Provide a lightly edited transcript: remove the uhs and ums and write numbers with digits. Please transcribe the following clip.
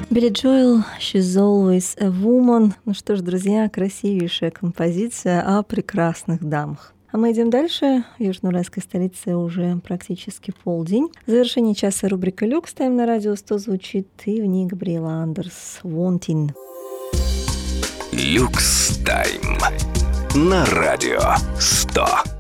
Билли Джоэл «She's Always a Woman». Ну что ж, друзья, красивейшая композиция о прекрасных дамах. А мы идем дальше. В южноуральской столице уже практически полдень. В завершении часа рубрика «Люкс Тайм» на радио 100 звучит, и в ней Габриэла Андерс «Wanting». Люкс Тайм на радио 100.